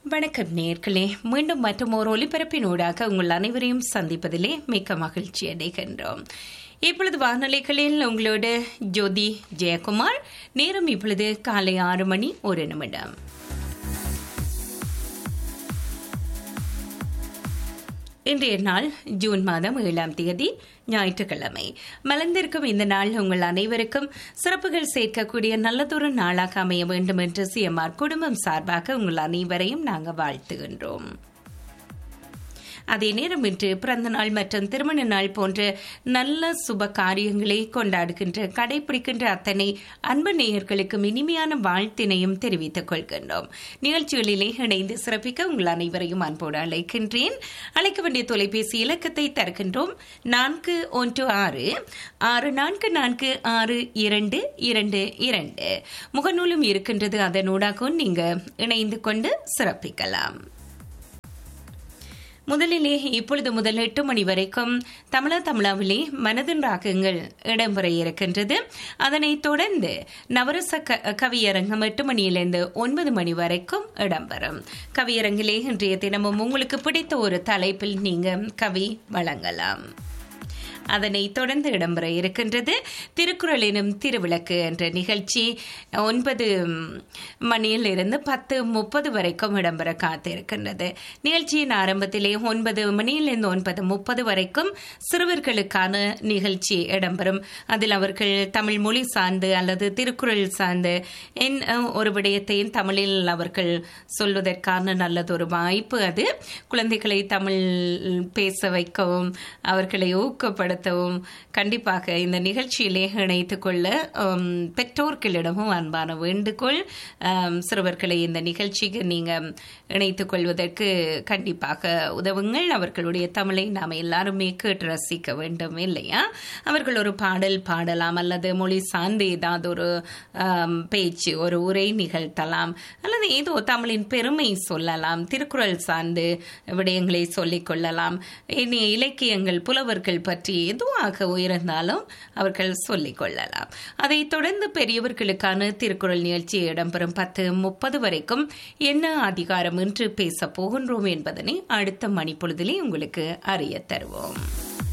வணக்கம் நேயர்களே, மீண்டும் மற்றும் ஒரு ஒலிபரப்பினூடாக உங்கள் அனைவரையும் சந்திப்பதிலே மிக்க மகிழ்ச்சி அடைகின்றோம். இப்பொழுது வானொலிகளில் உங்களோட ஜோதி ஜெயக்குமார். நேரம் இப்பொழுது காலை 6:01. இன்றைய நாள் ஜூன் மாதம் 7ஆம் தேதி ஞாயிற்றுக்கிழமை. மலர்ந்திருக்கும் இந்த நாள் உங்கள் அனைவருக்கும் சிறப்புகள் சேர்க்கக்கூடிய நல்லதொரு நாளாக அமைய வேண்டும் என்று சிஎம்ஆர் குடும்பம் சார்பாக உங்கள் அனைவரையும் நாங்கள் வாழ்த்துகின்றோம். அதே நேரம் இன்று பிறந்த நாள் மற்றும் திருமண நாள் போன்ற நல்ல சுப காரியங்களை கொண்டாடுகின்ற கடைபிடிக்கின்ற அத்தனை அன்பு நேயர்களுக்கும் இனிமையான வாழ்த்தினையும் தெரிவித்துக் கொள்கின்றோம். நிகழ்ச்சிகளிலே இணைந்து சிறப்பிக்க உங்கள் அனைவரையும் அன்போடு அழைக்கின்றேன். அழைக்க வேண்டிய தொலைபேசி இலக்கத்தை தருகின்றோம். 416-64462222. முகநூலும் இருக்கின்றது, அதனூடாகவும் நீங்க இணைந்து கொண்டு சிறப்பிக்கலாம். முதலிலே இப்பொழுது முதல் 8 மணி வரைக்கும் தமிழாவிலே மனதின் ராகங்கள் இடம்பெற இருக்கின்றது. அதனைத் தொடர்ந்து நவரச கவியரங்கம் 8 மணியிலிருந்து 9 மணி வரைக்கும் இடம்பெறும். கவியரங்கிலே இன்றைய தினமும் உங்களுக்கு பிடித்த ஒரு தலைப்பில் நீங்க கவி வழங்கலாம். அதனைத் தொடர்ந்து இடம்பெற இருக்கின்றது திருக்குறள் எனும் திருவிளக்கு என்ற நிகழ்ச்சி 9 மணியிலிருந்து 10:30 வரைக்கும் இடம்பெற காத்திருக்கின்றது. நிகழ்ச்சியின் ஆரம்பத்திலே 9 மணியிலிருந்து 9:30 வரைக்கும் சிறுவர்களுக்கான நிகழ்ச்சி இடம்பெறும். அதில் அவர்கள் தமிழ் மொழி சார்ந்து அல்லது திருக்குறள் சார்ந்து ஒரு விடயத்தையும் தமிழில் அவர்கள் சொல்வதற்கான நல்லதொரு வாய்ப்பு. அது குழந்தைகளை தமிழ் பேச வைக்கவும் அவர்களை ஊக்கப்படுத்த கண்டிப்பாக இந்த நிகழ்ச்சியிலே இணைத்துக் கொள்ள பெற்றோர்களிடமும் அன்பான வேண்டுகோள். சிறுவர்களை இந்த நிகழ்ச்சிக்கு நீங்க இணைத்துக் கொள்வதற்கு கண்டிப்பாக உதவுங்கள். அவர்களுடைய தமிழை நாம் எல்லாருமே கேட்டு ரசிக்க வேண்டும் இல்லையா? அவர்கள் ஒரு பாடல் பாடலாம் அல்லது மொழி சார்ந்து ஏதாவது ஒரு பேச்சு ஒரு உரை நிகழ்த்தலாம் அல்லது ஏதோ தமிழின் பெருமை சொல்லலாம். திருக்குறள் சார்ந்து விடயங்களை சொல்லிக் கொள்ளலாம். இலக்கியங்கள் புலவர்கள் பற்றி எதுவாக உயர்ந்தாலும் அவர்கள் சொல்லிக் கொள்ளலாம். அதைத் தொடர்ந்து பெரியவர்களுக்கான திருக்குறள் நிகழ்ச்சி இடம்பெறும் 10:30 வரைக்கும் என்ன அதிகாரம் என்று பேச போகின்றோம் என்பதனை அடுத்த மணிப்பொழுதிலே உங்களுக்கு அறிய தருவோம்.